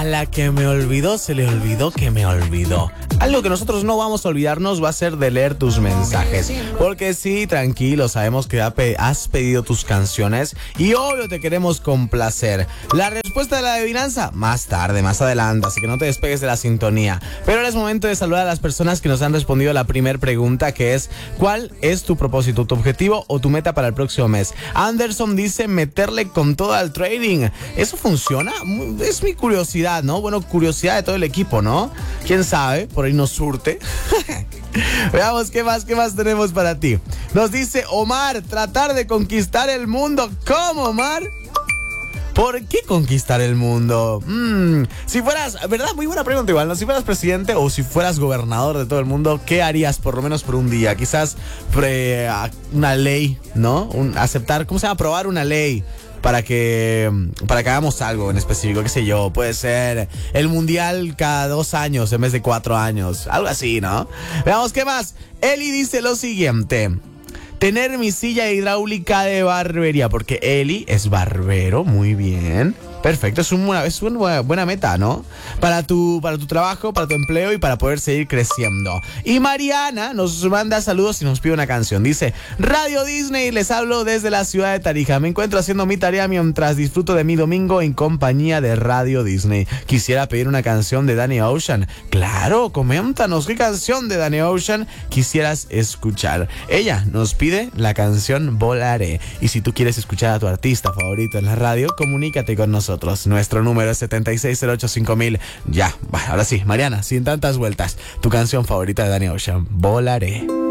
la que me olvidó, se le olvidó que me olvidó. Algo que nosotros no vamos a olvidarnos va a ser de leer tus mensajes. Porque sí, tranquilo, sabemos que has pedido tus canciones y obvio te queremos complacer. La respuesta de la adivinanza, más tarde, más adelante, así que no te despegues de la sintonía. Pero ahora es momento de saludar a las personas que nos han respondido a la primera pregunta, que es: ¿cuál es tu propósito, tu objetivo o tu meta para el próximo mes? Anderson dice: meterle con todo al trading. ¿Eso funciona? Es mi curiosidad, ¿no? Bueno, curiosidad de todo el equipo, ¿no? ¿Quién sabe? Por ahí nos surte. Veamos qué más tenemos para ti. Nos dice Omar: tratar de conquistar el mundo. ¿Cómo, Omar? ¿Por qué conquistar el mundo? Si fueras, ¿verdad? Muy buena pregunta igual, ¿no? Si fueras presidente o si fueras gobernador de todo el mundo, ¿qué harías por lo menos por un día? Quizás una ley, ¿no? Aceptar, ¿cómo se llama? Aprobar una ley para que hagamos algo en específico, qué sé yo, puede ser el mundial cada 2 años en vez de 4 años, algo así, ¿no? Veamos qué más. Eli dice lo siguiente: tener mi silla hidráulica de barbería, porque Eli es barbero, muy bien. Perfecto, es una buena meta, ¿no? Para tu trabajo, para tu empleo y para poder seguir creciendo. Y Mariana nos manda saludos y nos pide una canción. Dice: Radio Disney, les hablo desde la ciudad de Tarija. Me encuentro haciendo mi tarea mientras disfruto de mi domingo en compañía de Radio Disney. Quisiera pedir una canción de Danny Ocean. Claro, coméntanos qué canción de Danny Ocean quisieras escuchar. Ella nos pide la canción Volaré. Y si tú quieres escuchar a tu artista favorito en la radio, comunícate con nosotros. Nuestro número es 76085000. Ya, ahora sí, Mariana, sin tantas vueltas, tu canción favorita de Danny Ocean, Volaré.